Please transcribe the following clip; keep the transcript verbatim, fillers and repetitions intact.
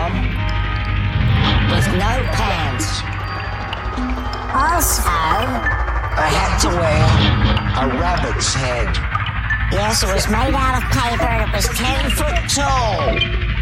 uniform with no pants. Also, I had to wear a rabbit's head. Yes, it was made out of paper and it was ten foot tall.